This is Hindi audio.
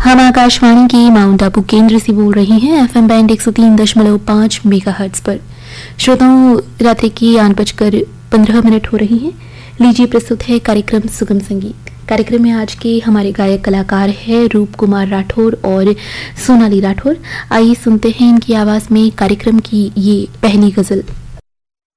हम आकाशवाणी की माउंट आबू केंद्र से बोल रहे हैं एफएम बैंड 103.5 मेगाहर्ट्ज पर। श्रोताओं, रात्रि की 8:15 हो रही हैं। लीजिए प्रस्तुत है कार्यक्रम सुगम संगीत। कार्यक्रम में आज के हमारे गायक कलाकार हैं रूप कुमार राठौर और सोनाली राठौर। आइए सुनते हैं इनकी आवाज में कार्यक्रम की ये पहली गजल।